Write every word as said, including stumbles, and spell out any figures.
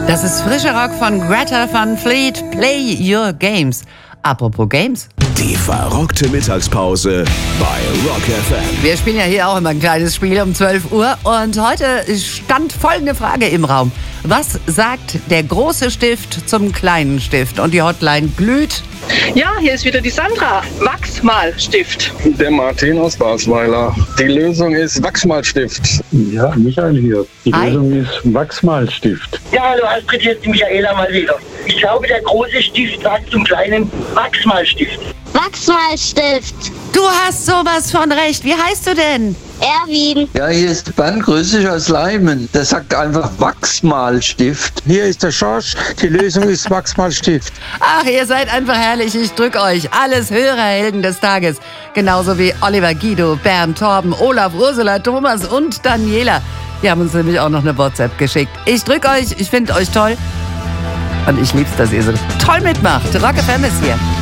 Das ist frischer Rock von Greta Van Fleet. Play Your Games. Apropos Games. Die verrückte Mittagspause bei Rock F M. Wir spielen ja hier auch immer ein kleines Spiel um zwölf Uhr. Und heute stand folgende Frage im Raum. Was sagt der große Stift zum kleinen Stift? Und die Hotline glüht. Ja, hier ist wieder die Sandra. Wachsmalstift. Der Martin aus Basweiler. Die Lösung ist Wachsmalstift. Ja, Michael hier. Die Hi. Lösung ist Wachsmalstift. Ja, hallo Astrid, hier ist die Michaela mal wieder. Ich glaube, der große Stift sagt zum kleinen Wachsmalstift. Wachsmalstift. Du hast sowas von recht. Wie heißt du denn? Erwin. Ja, hier ist Bernd, grüß dich aus Leimen. Der sagt einfach Wachsmalstift. Hier ist der Schorsch. Die Lösung ist Wachsmalstift. Ach, ihr seid einfach herrlich. Ich drück euch. Alles Hörerhelden des Tages. Genauso wie Oliver, Guido, Bernd, Torben, Olaf, Ursula, Thomas und Daniela. Die haben uns nämlich auch noch eine WhatsApp geschickt. Ich drück euch. Ich finde euch toll. Und ich lieb's, dass ihr so toll mitmacht. Rock F M ist hier.